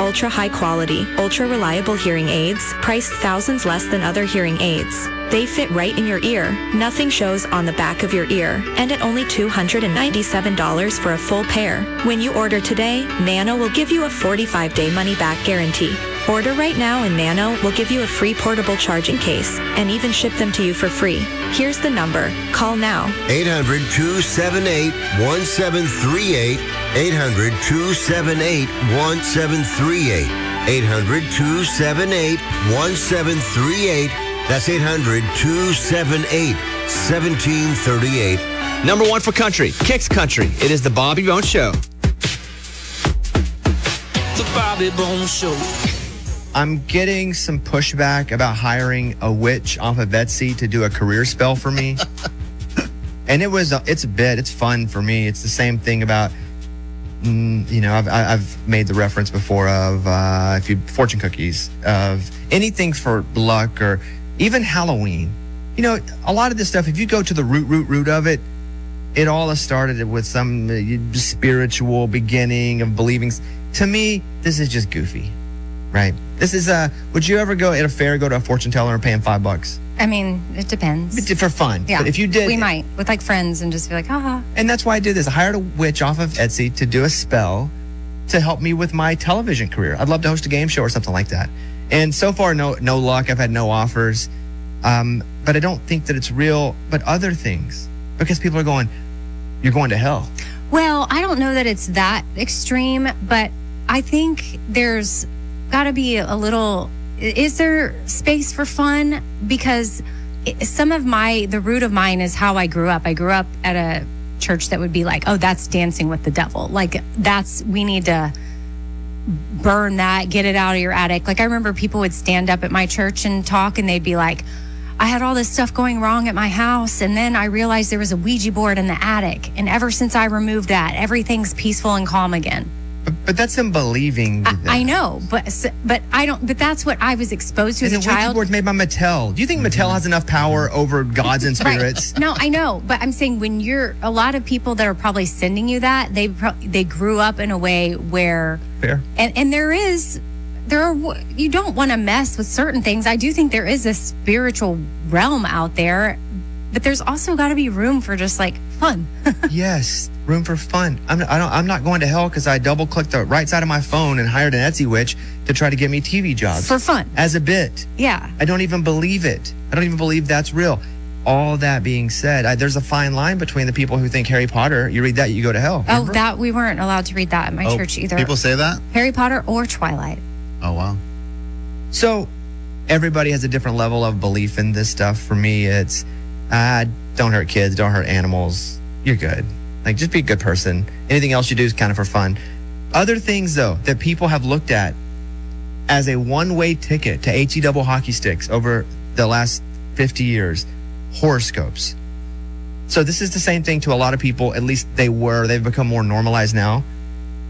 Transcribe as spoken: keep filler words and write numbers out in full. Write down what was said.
ultra high quality, ultra reliable hearing aids, priced thousands less than other hearing aids. They fit right in your ear. Nothing shows on the back of your ear. And at only two hundred ninety-seven dollars for a full pair. When you order today, Nano will give you a forty-five day money-back guarantee. Order right now and Nano will give you a free portable charging case and even ship them to you for free. Here's the number. Call now. eight hundred, two seven eight, one seven three eight. eight hundred, two seven eight, one seven three eight. eight hundred, two seven eight, one seven three eight. That's eight hundred, two seven eight, one seven three eight. Number one for country, Kicks Country. It is the Bobby Bones Show. The Bobby Bones Show. I'm getting some pushback about hiring a witch off of Etsy to do a career spell for me. And it was, it's a bit, it's fun for me. It's the same thing about, mm, you know, I've, I've made the reference before of uh, if you fortune cookies, of anything for luck or even Halloween. You know, a lot of this stuff, if you go to the root, root, root of it, it all has started with some uh, spiritual beginning of believing. To me, this is just goofy, right? This is, uh, would you ever go at a fair, go to a fortune teller and pay him five bucks? I mean, it depends. But for fun. Yeah. But if you did. We might, with like friends and just be like, haha. And that's why I did this. I hired a witch off of Etsy to do a spell to help me with my television career. I'd love to host a game show or something like that. And so far, no no luck. I've had no offers. Um, but I don't think that it's real. But other things, because people are going, you're going to hell. Well, I don't know that it's that extreme, but I think there's got to be a little, is there space for fun? Because it, some of my, the root of mine is how I grew up. I grew up at a church that would be like, oh, that's dancing with the devil. Like that's, we need to burn that, get it out of your attic. Like I remember people would stand up at my church and talk and they'd be like, I had all this stuff going wrong at my house. And then I realized there was a Ouija board in the attic. And ever since I removed that, everything's peaceful and calm again. But, but that's them believing I, that. I know, but but I don't. But that's what I was exposed to and as a the Ouija child. board's made by Mattel. Do you think mm-hmm. Mattel has enough power over gods and spirits? Right. No, I know, but I'm saying when you're a lot of people that are probably sending you that they pro- they grew up in a way where fair and and there is there are you don't want to mess with certain things. I do think there is a spiritual realm out there, but there's also got to be room for just like fun. Yes, room for fun. I'm not, I don't, I'm not going to hell because I double clicked the right side of my phone and hired an Etsy witch to try to get me T V jobs for fun as a bit. Yeah, I don't even believe it. I don't even believe that's real. All that being said, I, there's a fine line between the people who think Harry Potter, you read that, you go to hell. Remember? Oh, that we weren't allowed to read that at my oh, church either. People say that? Harry Potter or Twilight. Oh, wow. So everybody has a different level of belief in this stuff. For me, it's uh, don't hurt kids, don't hurt animals. You're good. Like, just be a good person. Anything else you do is kind of for fun. Other things, though, that people have looked at as a one-way ticket to H E double hockey sticks over the last fifty years, horoscopes. So this is the same thing to a lot of people, at least they were. They've become more normalized now.